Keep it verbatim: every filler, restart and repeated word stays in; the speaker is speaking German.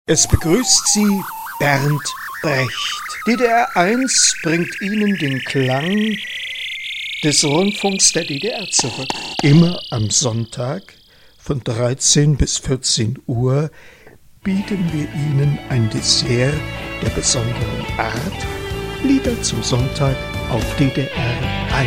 Es begrüßt Sie Bernd Brecht. D D R eins bringt Ihnen den Klang des Rundfunks der D D R zurück. Immer am Sonntag von dreizehn bis vierzehn Uhr bieten wir Ihnen ein Dessert der besonderen Art, Lieder zum Sonntag auf D D R eins.